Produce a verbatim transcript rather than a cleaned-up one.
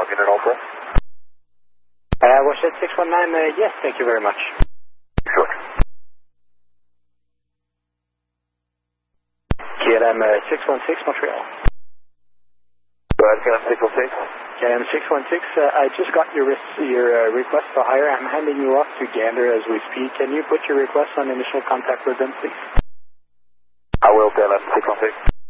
log in and all that? Uh, Warshed six one nine, uh, yes, thank you very much. Sure. K L M uh, six one six, Montreal. Go ahead, K L M six one six. K L M six one six, uh, I just got your, res your uh, request for hire. I'm handing you off to Gander as we speak. Can you put your request on initial contact with them, please? I will, K L M six one six.